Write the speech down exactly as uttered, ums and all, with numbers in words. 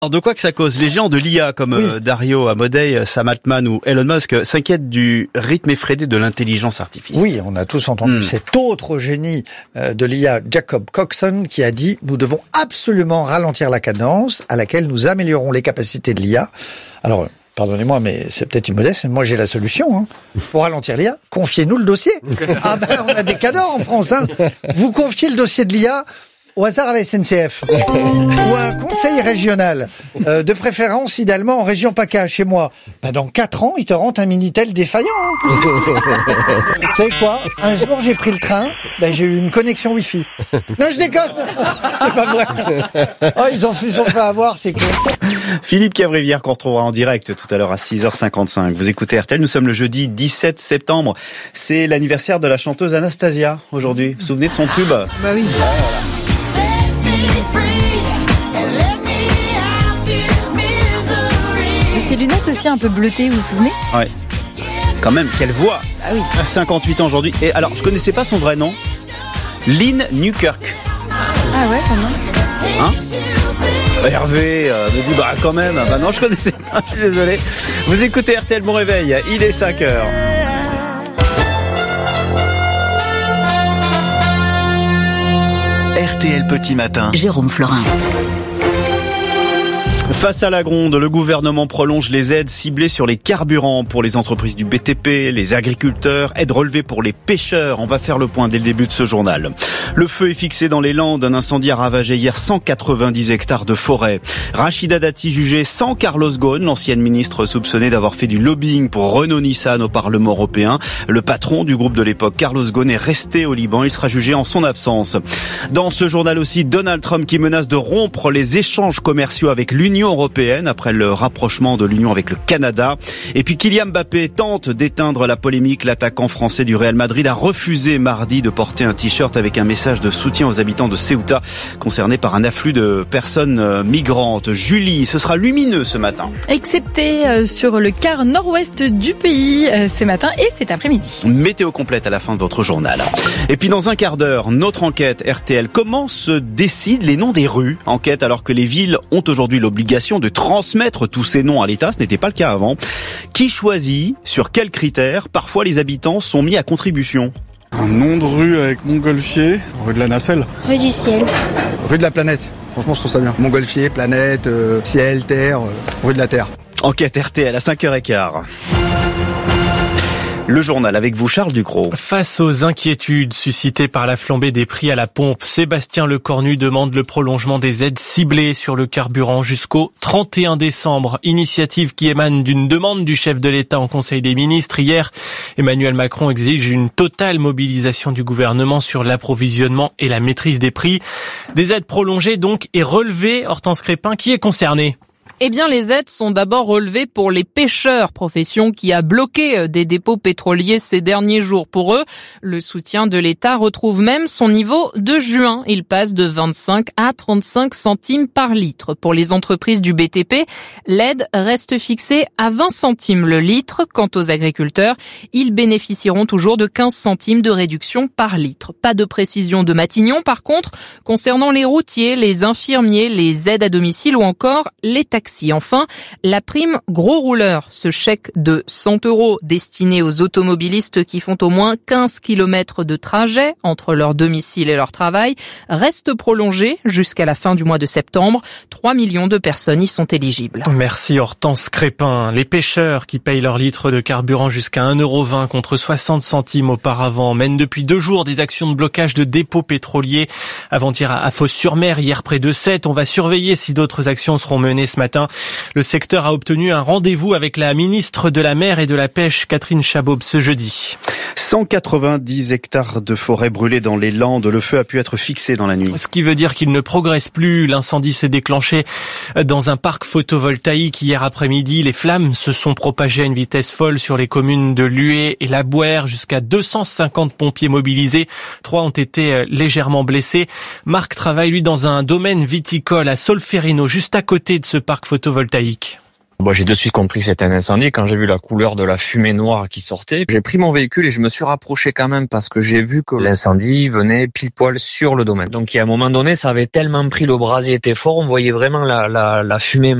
Alors de quoi que ça cause, les géants de l'I A comme oui. Dario Amodei, Sam Altman ou Elon Musk s'inquiètent du rythme effréné de l'intelligence artificielle. Oui, on a tous entendu mmh. cet autre génie de l'I A, Jacob Coxon, qui a dit « Nous devons absolument ralentir la cadence à laquelle nous améliorons les capacités de l'I A ». Alors, pardonnez-moi, mais c'est peut-être immodeste, mais moi j'ai la solution. Hein. Pour ralentir l'I A, confiez-nous le dossier. Ah ben, on a des cadors en France. Hein. Vous confiez le dossier de l'I A au hasard à la S N C F ou à un conseil régional, euh, de préférence idéalement en région PACA, chez moi. Bah, dans quatre ans, ils te rendent un Minitel défaillant. Hein. Vous savez quoi ? Un jour, j'ai pris le train, bah, j'ai eu une connexion Wi-Fi. Non, je déconne. C'est pas vrai. Oh, ils ont fait, ils ont fait avoir, c'est cool. Philippe Cavrivière qu'on retrouvera en direct tout à l'heure à six heures cinquante-cinq. Vous écoutez R T L, nous sommes le jeudi dix-sept septembre. C'est l'anniversaire de la chanteuse Anastasia aujourd'hui. Vous vous souvenez de son tube ? Bah oui. Ses lunettes aussi un peu bleutées, vous vous souvenez ? Ouais. Quand même, quelle voix ! Ah oui. cinquante-huit ans aujourd'hui. Et alors, je connaissais pas son vrai nom. Lynn Newkirk. Ah ouais, quand même. Hein ? Hervé euh, me dit, bah quand même. Bah non, je connaissais pas, je suis désolé. Vous écoutez R T L, bon réveil. Il est cinq heures. R T L Petit Matin. Jérôme Florin. Face à la gronde, le gouvernement prolonge les aides ciblées sur les carburants pour les entreprises du B T P, les agriculteurs, aides relevées pour les pêcheurs. On va faire le point dès le début de ce journal. Le feu est fixé dans les Landes. Un incendie a ravagé hier cent quatre-vingt-dix hectares de forêt. Rachida Dati jugée sans Carlos Ghosn, l'ancienne ministre soupçonnée d'avoir fait du lobbying pour Renault-Nissan au Parlement européen. Le patron du groupe de l'époque, Carlos Ghosn, est resté au Liban. Il sera jugé en son absence. Dans ce journal aussi, Donald Trump qui menace de rompre les échanges commerciaux avec l'Union européenne après le rapprochement de l'Union avec le Canada. Et puis Kylian Mbappé tente d'éteindre la polémique. L'attaquant français du Real Madrid a refusé mardi de porter un t-shirt avec un message de soutien aux habitants de Ceuta concernés par un afflux de personnes migrantes. Julie, ce sera lumineux ce matin. Excepté sur le quart nord-ouest du pays ce matin et cet après-midi. Météo complète à la fin de votre journal. Et puis dans un quart d'heure, notre enquête R T L. Comment se décident les noms des rues ? Enquête alors que les villes ont aujourd'hui l'obligation de transmettre tous ces noms à l'État. Ce n'était pas le cas avant. Qui choisit ? Sur quels critères ? Parfois, les habitants sont mis à contribution. Un nom de rue avec Montgolfier, rue de la Nacelle. Rue du Ciel. Rue de la Planète. Franchement, je trouve ça bien. Montgolfier, Planète, euh, Ciel, Terre, euh, rue de la Terre. Enquête R T L à cinq heures quinze. Le journal avec vous, Charles Ducrot. Face aux inquiétudes suscitées par la flambée des prix à la pompe, Sébastien Lecornu demande le prolongement des aides ciblées sur le carburant jusqu'au trente et un décembre. Initiative qui émane d'une demande du chef de l'État en Conseil des ministres. Hier, Emmanuel Macron exige une totale mobilisation du gouvernement sur l'approvisionnement et la maîtrise des prix. Des aides prolongées donc et relevées. Hortense Crépin, qui est concernée ? Eh bien, les aides sont d'abord relevées pour les pêcheurs, profession qui a bloqué des dépôts pétroliers ces derniers jours. Pour eux, le soutien de l'État retrouve même son niveau de juin. Il passe de vingt-cinq à trente-cinq centimes par litre. Pour les entreprises du B T P, l'aide reste fixée à vingt centimes le litre. Quant aux agriculteurs, ils bénéficieront toujours de quinze centimes de réduction par litre. Pas de précision de Matignon, par contre, concernant les routiers, les infirmiers, les aides à domicile ou encore les taxis. Enfin, la prime gros rouleur, ce chèque de cent euros destiné aux automobilistes qui font au moins quinze kilomètres de trajet entre leur domicile et leur travail, reste prolongé jusqu'à la fin du mois de septembre. trois millions de personnes y sont éligibles. Merci Hortense Crépin. Les pêcheurs qui payent leur litre de carburant jusqu'à un euro vingt contre soixante centimes auparavant mènent depuis deux jours des actions de blocage de dépôts pétroliers. Avant-hier à Fos-sur-Mer, hier près de Sète. On va surveiller si d'autres actions seront menées ce matin. Le secteur a obtenu un rendez-vous avec la ministre de la Mer et de la Pêche, Catherine Chabaube, ce jeudi. cent quatre-vingt-dix hectares de forêt brûlés dans les Landes. Le feu a pu être fixé dans la nuit. Ce qui veut dire qu'il ne progresse plus. L'incendie s'est déclenché dans un parc photovoltaïque hier après-midi. Les flammes se sont propagées à une vitesse folle sur les communes de Lué et La Bouère. Jusqu'à deux cent cinquante pompiers mobilisés. Trois ont été légèrement blessés. Marc travaille, lui, dans un domaine viticole à Solferino, juste à côté de ce parc photovoltaïque. Bon, j'ai de suite compris que c'était un incendie. Quand j'ai vu la couleur de la fumée noire qui sortait, j'ai pris mon véhicule et je me suis rapproché quand même parce que j'ai vu que l'incendie venait pile poil sur le domaine. Donc, à un moment donné, ça avait tellement pris, le brasier était fort, on voyait vraiment la, la, la fumée